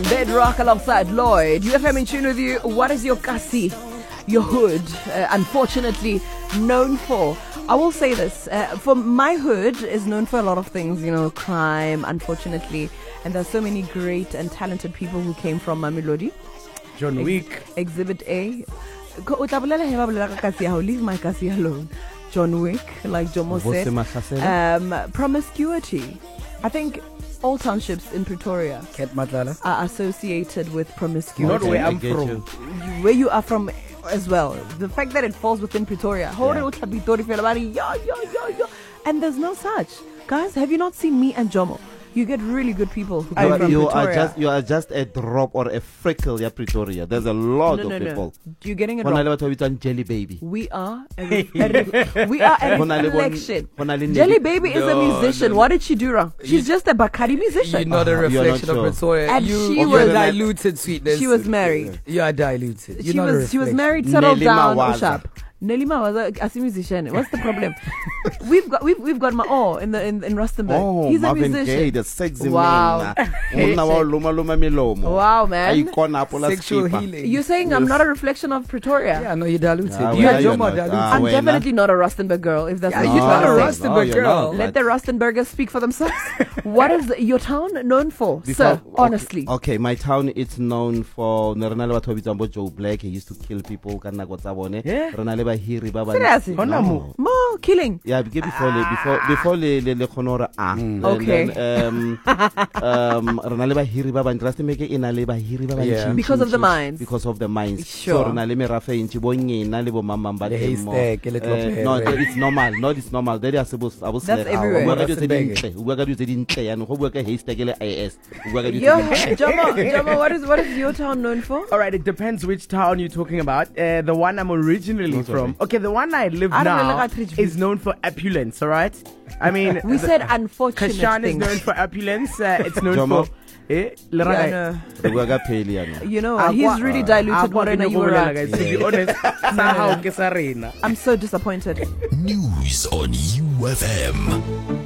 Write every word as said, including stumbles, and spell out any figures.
Bedrock alongside Lloyd. U F M in tune with you. What is your kasi, your hood, uh, unfortunately known for? I will say this. Uh, for my hood is known for a lot of things, you know, crime, unfortunately. And there's so many great and talented people who came from Mamelodi. John Ex- Wick. Exhibit A. Leave my kasi alone. John Wick, like Jomo said. Um, promiscuity. I think all townships in Pretoria Cat Matlala. are associated with promiscuity. Not where I'm get from. you. Where you are from as well. The fact that it falls within Pretoria. Yeah. And there's no such. Guys, have you not seen me and Jomo? You get really good people who come You, are, from you Pretoria. are just you are just a drop or a freckle, yeah, Pretoria. There's a lot no, of no, people. no. You're getting it Hona wrong. le batho ba bitswang Jelly Baby. We are a, re- a re- we are a Hona le bon- reflection. hona le Jelly Nelly- Baby is a No, musician. no, What did she do wrong? She's just a Bacardi musician. You're not a Uh-huh. You're reflection not of sure. Pretoria. And you, she you're was- diluted sweetness. She was married. You are diluted. You're She not a was she was reflection. married, settled Nelly down, Mawaza. Ushap. Nelly Mawaza as a musician. What's the problem? we've got we've we've got Mao in the in, in Rustenburg. Oh, He's a Marvin musician. Gaye, the sexy Wow. man. Monna wa luma luma milomo. Wow, man. Ayikona hapo la Sexual skipper. healing. You're saying I'm not a reflection of Pretoria? Yeah, no, you're diluted. Ah, you well, are you're Jomo not. diluted. Ah, I'm well, definitely not a Rustenburg girl, if that's Yeah, what you're you're not trying a to say. Rustenburg you're girl. not. Let the Rustenburgers speak for themselves. What is your town known for, sir? Before- Honestly. Okay, okay, my town it's known for Rena le batho ba bitswang bo Joe Black. He used to kill people ka nako tsa bone. Yeah? Rena le bahiri ba ba. Seriously? Hona No. mo. More killing. Yeah, because before le before before le le le khonora ah. Then- Okay. then, um um rena le bahiri ba ba Rustenburg ina le bahiri ba ba Yeah. ntši- Because of the ntši- mines. Because of the mines. Sure. So rena le merafe ntši bo nyena le bo mamang ba The teng mo. haystack, le Eh, tlopere. No, it's normal. No, it's normal. That is supposed That's everywhere. O bua ka dilo tse Rustenburg. dintle. O bua ka dilo tse dintle yana. Go bua ka haystack le I S. O bua ka dilo Yo, tse dintle. Jomo, Jomo, what is what is your town known for? All right, it depends which town you're talking about. Uh, the one I'm originally No, sorry. from. Okay, the one I live I don't know, now like Ridgeview. is known for opulence. All right. I mean, We the- said unfortunate Kashan is things. known for opulence. Uh, it's known Jomo. for. Eh, Yeah, Leraga- no. O bua ka pheli yana. You know, Ah, he's kwa- really Ah, diluted. kwa Morena, ke you were bolela, right. guys. To be honest, sa hao ke sa rena. I'm so disappointed. News on U F M.